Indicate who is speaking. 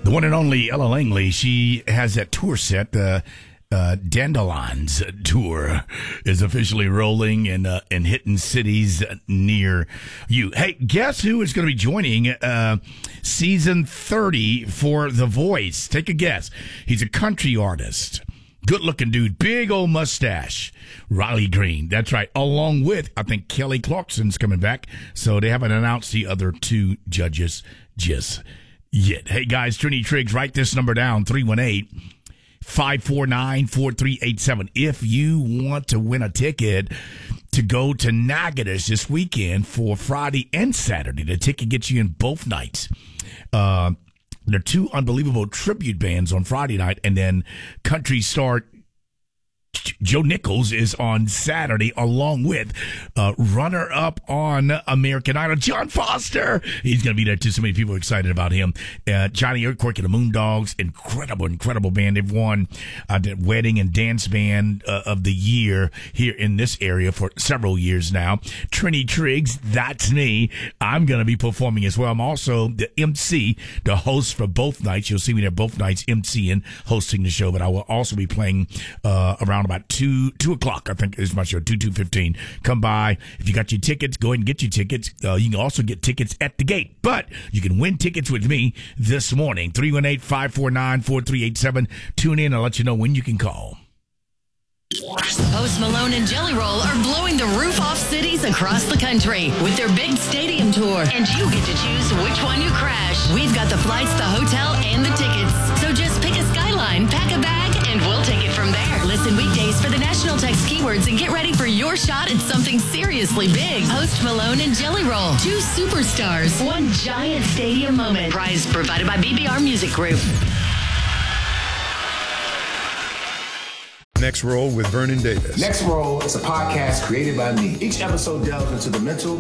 Speaker 1: The one and only Ella Langley, she has that tour set. Dandelions tour is officially rolling and hitting cities near you. Hey, guess who is going to be joining season 30 for The Voice? Take a guess. He's a country artist. Good-looking dude, big old mustache. Riley Green, that's right. Along with, I think, Kelly Clarkson's coming back. So they haven't announced the other two judges just yet. Hey, guys, Trini Triggs, write this number down, 318-549-4387. If you want to win a ticket to go to Natchitoches this weekend for Friday and Saturday, the ticket gets you in both nights. There are two unbelievable tribute bands on Friday night, and then country star Joe Nichols is on Saturday, along with runner-up on American Idol, John Foster. He's going to be there, too. So many people are excited about him. Johnny Earthquake and the Moondogs, incredible band. They've won the Wedding and Dance Band of the Year here in this area for several years now. Trini Triggs, that's me. I'm going to be performing as well. I'm also the MC, the host for both nights. You'll see me there both nights, MCing, hosting the show. But I will also be playing around about 2 o'clock, I think is my show, 2:15. Come by. If you got your tickets, go ahead and get your tickets. You can also get tickets at the gate. But you can win tickets with me this morning. 318-549-4387. Tune in. I'll let you know when you can call.
Speaker 2: Post Malone and Jelly Roll are blowing the roof off cities across the country with their big stadium tour. And you get to choose which one you crash. We've got the flights, the hotel, and the tickets. So just pick a skyline, pack a bag, and we'll take it from there. Listen weekdays for the national text keywords and get ready for your shot at something seriously big. Post Malone and Jelly Roll. Two superstars. One giant stadium moment. Prize provided by BBR Music Group.
Speaker 3: Next Roll with Vernon Davis.
Speaker 4: Next Roll is a podcast created by me. Each episode delves into the mental,